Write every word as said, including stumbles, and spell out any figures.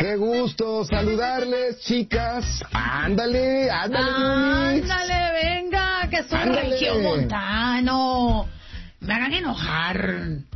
Qué gusto saludarles, chicas. Ándale, ándale, Yuli. Ándale, venga, que soy Ándale. regiomontano. Me hagan enojar.